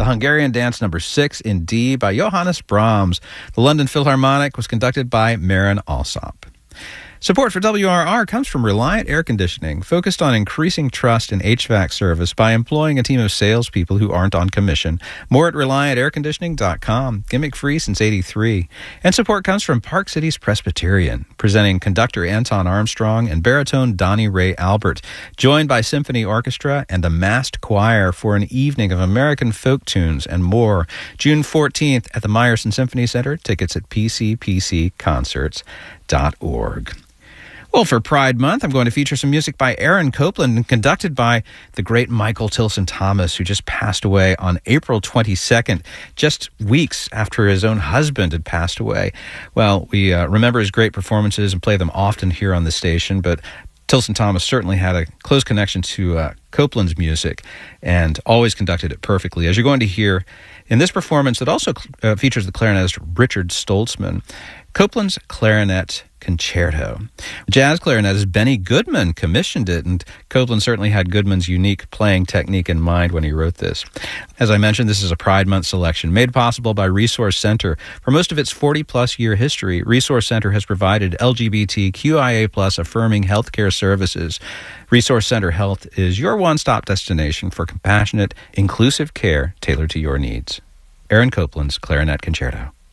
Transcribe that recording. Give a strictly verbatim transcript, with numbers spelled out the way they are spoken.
the Hungarian Dance number six in D by Johannes Brahms. The London Philharmonic was conducted by Marin Alsop. Support for W R R comes from Reliant Air Conditioning, focused on increasing trust in H V A C service by employing a team of salespeople who aren't on commission. More at reliant air conditioning dot com. Gimmick-free since eighty-three. And support comes from Park Cities Presbyterian, presenting conductor Anton Armstrong and baritone Donnie Ray Albert, joined by symphony orchestra and a massed choir for an evening of American folk tunes and more. June fourteenth at the Meyerson Symphony Center. Tickets at p c p c concerts dot org. Well, for Pride Month, I'm going to feature some music by Aaron Copland and conducted by the great Michael Tilson Thomas, who just passed away on April twenty-second, just weeks after his own husband had passed away. Well, we uh, remember his great performances and play them often here on the station, but Tilson Thomas certainly had a close connection to uh, Copland's music and always conducted it perfectly. As you're going to hear in this performance that also uh, features the clarinetist Richard Stoltzman, Copland's Clarinet Concerto. Jazz clarinetist Benny Goodman commissioned it, and Copland certainly had Goodman's unique playing technique in mind when he wrote this. As I mentioned, this is a Pride Month selection made possible by Resource Center. For most of its forty-plus year history, Resource Center has provided L G B T Q I A plus affirming healthcare services. Resource Center Health is your one-stop destination for compassionate, inclusive care tailored to your needs. Aaron Copland's Clarinet Concerto.